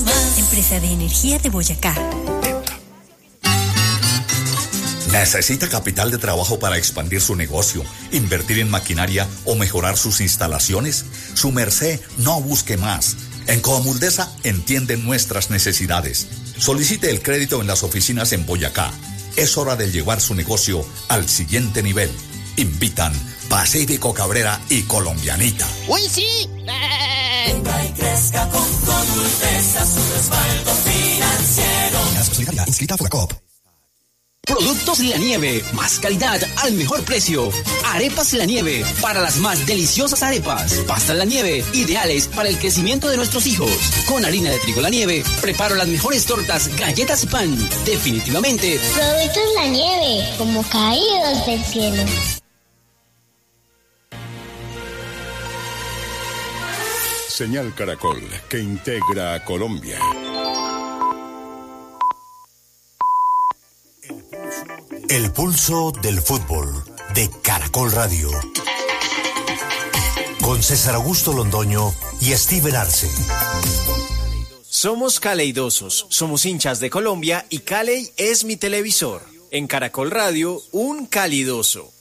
más. Empresa de Energía de Boyacá. ¿Necesita capital de trabajo para expandir su negocio, invertir en maquinaria o mejorar sus instalaciones? Su merced no busque más. En Coamuldesa entienden nuestras necesidades. Solicite el crédito en las oficinas en Boyacá. Es hora de llevar su negocio al siguiente nivel. Invitan Pacífico Cabrera y Colombianita. ¡Uy, sí! Venga y crezca con Coamuldesa, su respaldo financiero. Solidaria, inscrita a Fugacop. Productos La Nieve, más calidad al mejor precio. Arepas La Nieve, para las más deliciosas arepas. Pastas La Nieve, ideales para el crecimiento de nuestros hijos. Con harina de trigo La Nieve, preparo las mejores tortas, galletas y pan. Definitivamente. Productos La Nieve, como caídos del cielo. Señal Caracol, que integra a Colombia. El pulso del fútbol de Caracol Radio. Con César Augusto Londoño y Steven Arce. Somos caleidosos, somos hinchas de Colombia y Caley es mi televisor. En Caracol Radio, un calidoso.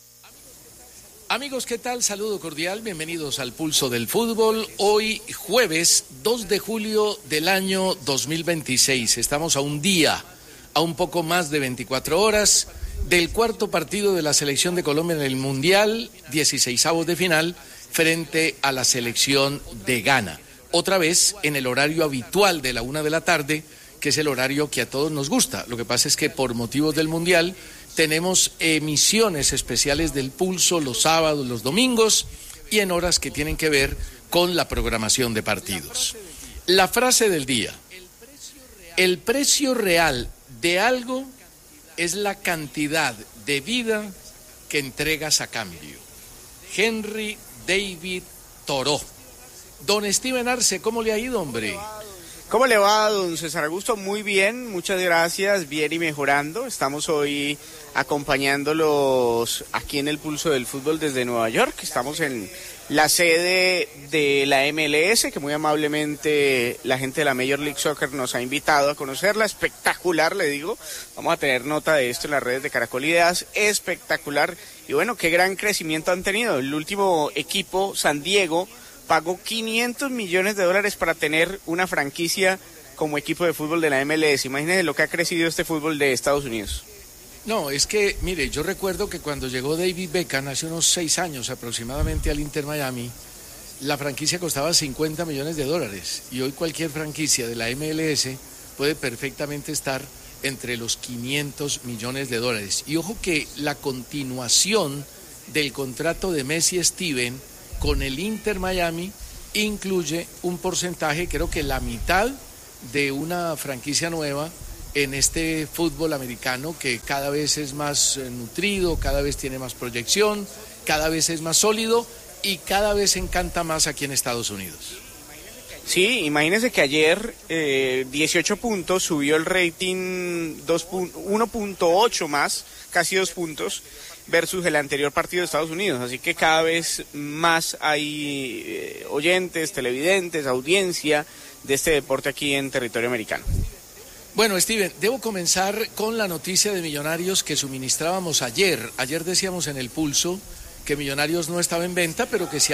Amigos, ¿qué tal? Saludo cordial, bienvenidos al Pulso del Fútbol. Hoy jueves 2 de julio del año 2026. Estamos a un día, a un poco más de 24 horas del cuarto partido de la selección de Colombia en el Mundial, 16avos de final, frente a la selección de Ghana. Otra vez en el horario habitual de la 1 de la tarde, que es el horario que a todos nos gusta. Lo que pasa es que por motivos del Mundial tenemos emisiones especiales del Pulso los sábados, los domingos y en horas que tienen que ver con la programación de partidos. La frase del día: el precio real de algo es la cantidad de vida que entregas a cambio. Henry David Thoreau. Don Steven Arce, ¿cómo le ha ido, hombre? ¿Cómo le va, don César Augusto? Muy bien, muchas gracias, bien y mejorando. Estamos hoy acompañándolos aquí en el Pulso del Fútbol desde Nueva York. Estamos en la sede de la MLS, que muy amablemente la gente de la Major League Soccer nos ha invitado a conocerla. Espectacular, le digo. Vamos a tener nota de esto en las redes de Caracol Ideas. Espectacular. Y bueno, qué gran crecimiento han tenido. El último equipo, San Diego, pagó $500 millones para tener una franquicia como equipo de fútbol de la MLS. Imagínense lo que ha crecido este fútbol de Estados Unidos. No, es que, mire, yo recuerdo que cuando llegó David Beckham hace unos 6 años aproximadamente al Inter Miami, la franquicia costaba $50 millones y hoy cualquier franquicia de la MLS puede perfectamente estar entre los $500 millones. Y ojo que la continuación del contrato de Messi Steven con el Inter Miami incluye un porcentaje, creo que la mitad de una franquicia nueva en este fútbol americano que cada vez es más nutrido, cada vez tiene más proyección, cada vez es más sólido y cada vez encanta más aquí en Estados Unidos. Sí, imagínense que ayer 18 puntos, subió el rating 1.8 más, casi 2 puntos, versus el anterior partido de Estados Unidos. Así que cada vez más hay oyentes, televidentes, audiencia de este deporte aquí en territorio americano. Bueno, Steven, debo comenzar con la noticia de Millonarios que suministrábamos ayer. Ayer decíamos en el Pulso que Millonarios no estaba en venta, pero que si